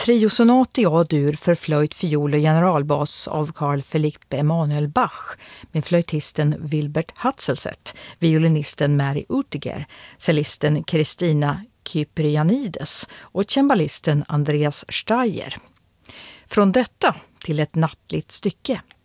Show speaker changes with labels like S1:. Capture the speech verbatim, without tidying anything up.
S1: Triosonat i A-dur för flöjt, fiol och generalbas av Carl Philipp Emanuel Bach med flöjtisten Wilbert Hatzelset, violinisten Mary Utiger, cellisten Kristina Kyprianides och cembalisten Andreas Steyer. Från detta till ett nattligt stycke.